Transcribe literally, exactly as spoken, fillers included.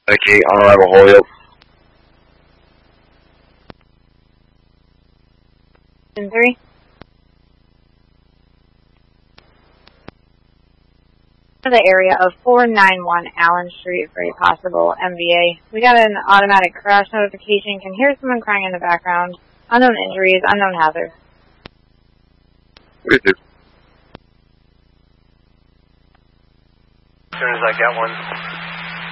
Okay, on arrival, Holyoke. three. The area of four ninety-one Allen Street for a possible M V A. We got an automatic crash notification. Can hear someone crying in the background. Unknown injuries, unknown hazards. What is it? As soon as I get one.